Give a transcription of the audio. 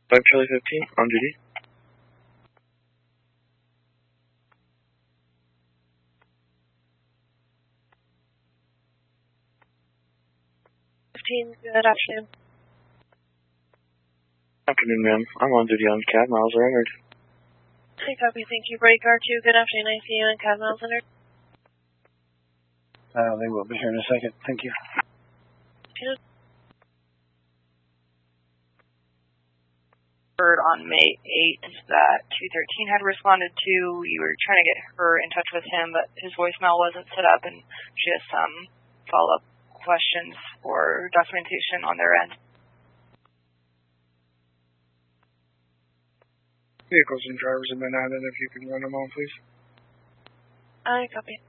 5 Charlie 15, on duty. Good afternoon. Afternoon, ma'am. I'm on duty on cab. Miles are entered. Hey, copy. Thank you. Break R2. Good afternoon. I see you in cab. Miles entered. They will be here in a second. Thank you. Good. On May 8th that 213 had responded to. You were trying to get her in touch with him, but his voicemail wasn't set up, and she has some follow-up questions for documentation on their end. Vehicles and drivers have been added. If you can run them on, please. I copy.